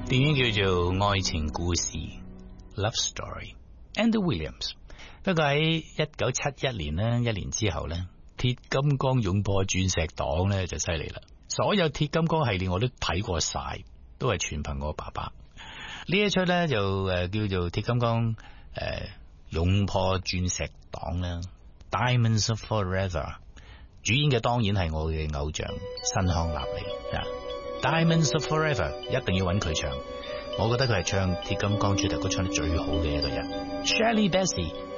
電影叫做《愛情故事》（Love Story）。Andy Williams。不過喺1971年呢，一年之後呢，鐵金剛勇破鑽石黨呢就犀利啦。所有鐵金剛系列我都睇過晒，都係全憑我爸爸。呢一出呢就叫做鐵金剛勇破鑽石黨啦 ，Diamonds Forever。主演嘅當然係我嘅偶像辛康納利。Diamonds Forever 一定要揾佢唱，我覺得佢係唱鐵金剛主題曲唱得最好嘅一個人。Shirley Bassey